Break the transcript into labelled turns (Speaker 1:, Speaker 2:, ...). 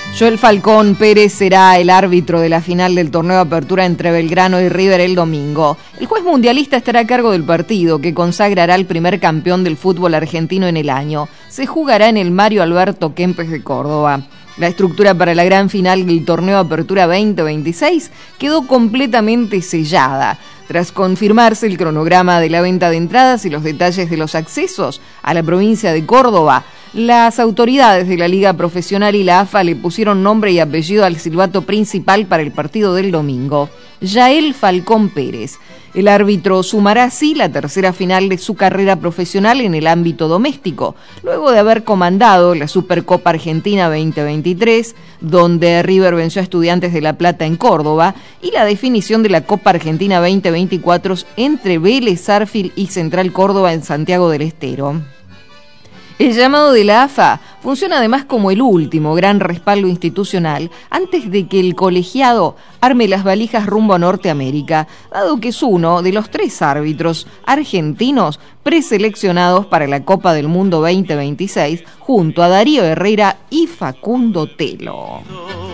Speaker 1: Joel Falcón Pérez será el árbitro de la final del torneo de apertura entre Belgrano y River el domingo. El juez mundialista estará a cargo del partido, que consagrará al primer campeón del fútbol argentino en el año. Se jugará en el Mario Alberto Kempes de Córdoba. La estructura para la gran final del torneo de apertura 2026 quedó completamente sellada, tras confirmarse el cronograma de la venta de entradas y los detalles de los accesos a la provincia de Córdoba. Las autoridades de la Liga Profesional y la AFA le pusieron nombre y apellido al silbato principal para el partido del domingo, Joel Falcón Pérez. El árbitro sumará así la tercera final de su carrera profesional en el ámbito doméstico, luego de haber comandado la Supercopa Argentina 2023, donde River venció a Estudiantes de La Plata en Córdoba, y la definición de la Copa Argentina 2024 entre Vélez Sarsfield y Central Córdoba en Santiago del Estero. El llamado de la AFA funciona además como el último gran respaldo institucional antes de que el colegiado arme las valijas rumbo a Norteamérica, dado que es uno de los 3 árbitros argentinos preseleccionados para la Copa del Mundo 2026, junto a Darío Herrera y Facundo Telo.